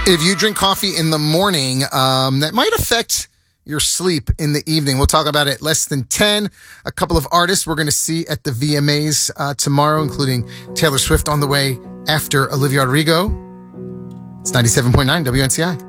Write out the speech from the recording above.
If you drink coffee in the morning, that might affect your sleep in the evening. We'll talk about it less than 10. A couple of artists we're going to see at the VMAs tomorrow, including Taylor Swift on the way after Olivia Rodrigo. It's 97.9 WNCI.